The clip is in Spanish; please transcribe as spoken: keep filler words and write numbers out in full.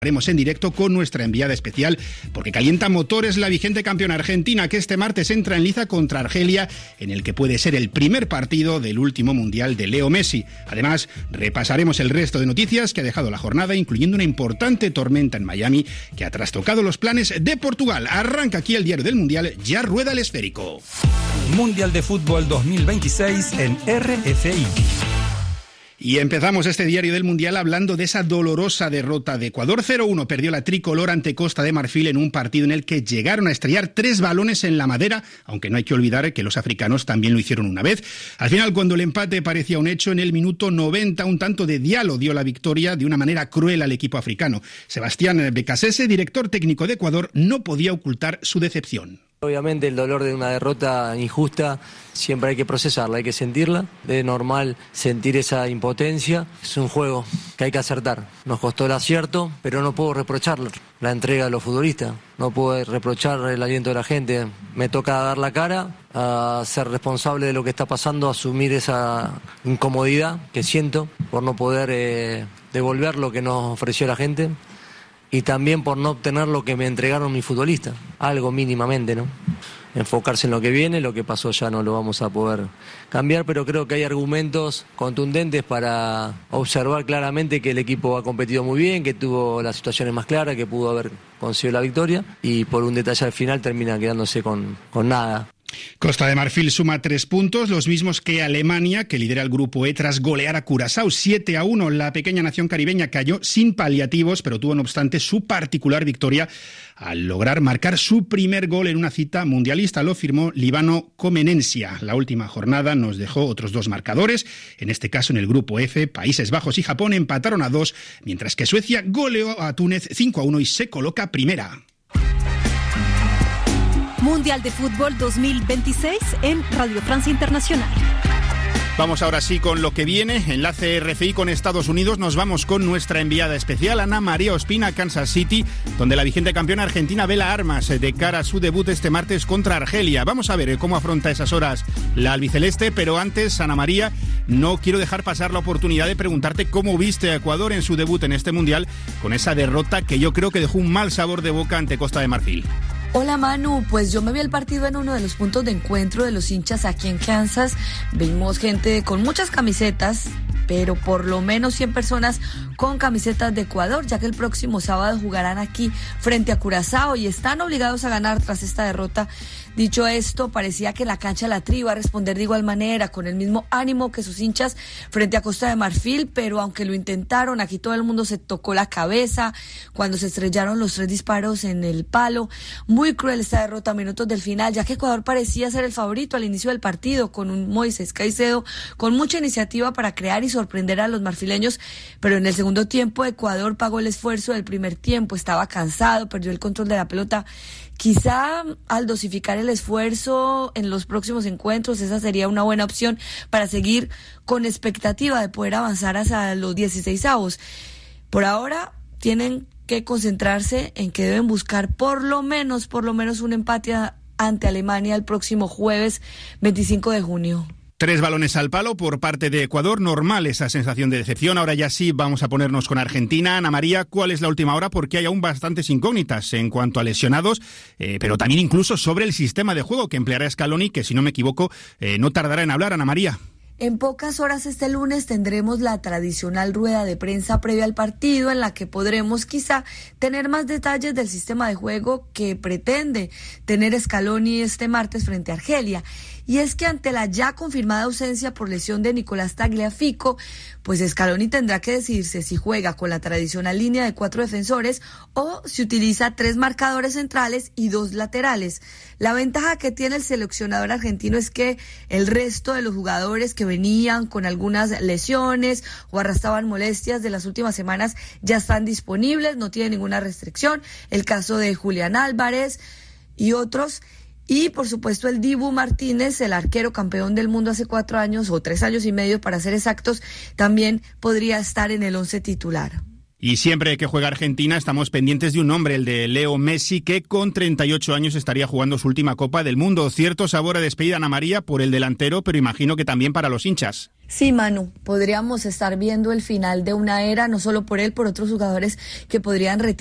Haremos en directo con nuestra enviada especial porque calienta motores la vigente campeona argentina que este martes entra en liza contra Argelia en el que puede ser el primer partido del último mundial de Leo Messi. Además, repasaremos el resto de noticias que ha dejado la jornada, incluyendo una importante tormenta en Miami que ha trastocado los planes de Portugal. Arranca aquí el diario del mundial, ya rueda el esférico. Mundial de Fútbol dos mil veintiséis en R F I. Y empezamos este diario del Mundial hablando de esa dolorosa derrota de Ecuador. cero uno perdió la tricolor ante Costa de Marfil en un partido en el que llegaron a estrellar tres balones en la madera, aunque no hay que olvidar que los africanos también lo hicieron una vez. Al final, cuando el empate parecía un hecho, en el minuto noventa, un tanto de Diallo dio la victoria de una manera cruel al equipo africano. Sebastián Becasese, director técnico de Ecuador, no podía ocultar su decepción. Obviamente el dolor de una derrota injusta siempre hay que procesarla, hay que sentirla. Es normal sentir esa impotencia. Es un juego que hay que acertar. Nos costó el acierto, pero no puedo reprochar la entrega de los futbolistas. No puedo reprochar el aliento de la gente. Me toca dar la cara, a ser responsable de lo que está pasando, asumir esa incomodidad que siento por no poder eh, devolver lo que nos ofreció la gente. Y también por no obtener lo que me entregaron mis futbolistas, algo mínimamente, ¿no? Enfocarse en lo que viene, lo que pasó ya no lo vamos a poder cambiar, pero creo que hay argumentos contundentes para observar claramente que el equipo ha competido muy bien, que tuvo las situaciones más claras, que pudo haber conseguido la victoria, y por un detalle al final termina quedándose con, con nada. Costa de Marfil suma tres puntos, los mismos que Alemania, que lidera el grupo E tras golear a Curazao siete a uno. La pequeña nación caribeña cayó sin paliativos, pero tuvo no obstante su particular victoria al lograr marcar su primer gol en una cita mundialista. Lo firmó Líbano Comenencia. La última jornada nos dejó otros dos marcadores. En este caso, en el grupo F, Países Bajos y Japón empataron a dos, mientras que Suecia goleó a Túnez cinco a uno y se coloca primera. Mundial de Fútbol dos mil veintiséis en Radio Francia Internacional. Vamos ahora sí con lo que viene. Enlace R F I con Estados Unidos. Nos vamos con nuestra enviada especial, Ana María Ospina, a Kansas City, donde la vigente campeona argentina vela armas de cara a su debut este martes contra Argelia. Vamos a ver cómo afronta esas horas la albiceleste, pero antes, Ana María, no quiero dejar pasar la oportunidad de preguntarte cómo viste a Ecuador en su debut en este Mundial, con esa derrota que yo creo que dejó un mal sabor de boca ante Costa de Marfil. Hola Manu, pues yo me vi el partido en uno de los puntos de encuentro de los hinchas aquí en Kansas. Vimos gente con muchas camisetas, pero por lo menos cien personas con camisetas de Ecuador, ya que el próximo sábado jugarán aquí frente a Curazao y están obligados a ganar tras esta derrota. Dicho esto, parecía que la cancha la Tri iba a responder de igual manera, con el mismo ánimo que sus hinchas frente a Costa de Marfil, pero aunque lo intentaron, aquí todo el mundo se tocó la cabeza cuando se estrellaron los tres disparos en el palo. Muy cruel esta derrota a minutos del final, ya que Ecuador parecía ser el favorito al inicio del partido, con un Moisés Caicedo con mucha iniciativa para crear y sorprender a los marfileños, pero en el segundo tiempo Ecuador pagó el esfuerzo del primer tiempo, estaba cansado, perdió el control de la pelota. Quizá al dosificar el esfuerzo en los próximos encuentros, esa sería una buena opción para seguir con expectativa de poder avanzar hasta los dieciseisavos. Por ahora tienen que concentrarse en que deben buscar por lo menos, por lo menos un empate ante Alemania el próximo jueves veinticinco de junio. Tres balones al palo por parte de Ecuador, normal esa sensación de decepción. Ahora ya sí vamos a ponernos con Argentina. Ana María, ¿cuál es la última hora? Porque hay aún bastantes incógnitas en cuanto a lesionados, eh, pero también incluso sobre el sistema de juego que empleará Scaloni, que si no me equivoco eh, no tardará en hablar. Ana María. En pocas horas este lunes tendremos la tradicional rueda de prensa previa al partido en la que podremos quizá tener más detalles del sistema de juego que pretende tener Scaloni este martes frente a Argelia. Y es que ante la ya confirmada ausencia por lesión de Nicolás Tagliafico, pues Scaloni tendrá que decidirse si juega con la tradicional línea de cuatro defensores o si utiliza tres marcadores centrales y dos laterales. La ventaja que tiene el seleccionador argentino es que el resto de los jugadores que venían con algunas lesiones o arrastraban molestias de las últimas semanas ya están disponibles, no tienen ninguna restricción. El caso de Julián Álvarez y otros. Y, por supuesto, el Dibu Martínez, el arquero campeón del mundo hace cuatro años, o tres años y medio para ser exactos, también podría estar en el once titular. Y siempre que juega Argentina estamos pendientes de un nombre, el de Leo Messi, que con treinta y ocho años estaría jugando su última Copa del Mundo. Cierto sabor a despedida, Ana María, por el delantero, pero imagino que también para los hinchas. Sí, Manu, podríamos estar viendo el final de una era, no solo por él, por otros jugadores que podrían retirarse.